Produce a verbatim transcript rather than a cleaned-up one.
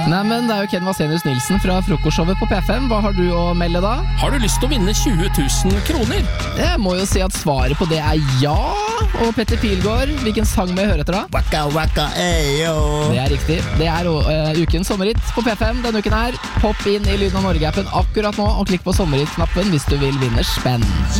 Nei, men det er jo Ken Vasenius Nilsen fra Frokostshowet på P fem. Hva har du å melde da? Har du lyst til å vinne tjue tusen kroner? Jeg må jo si at svaret på det er ja. Og Petter Pilgaard, hvilken sang må jeg høre etter da? Waka waka eyo. Det er riktig. Det er uh, ukens sommerhit på P fem denne uken her. Hopp inn i Lyden av Norge-appen akkurat nå og klikk på sommerhit-knappen hvis du vil vinne spenn.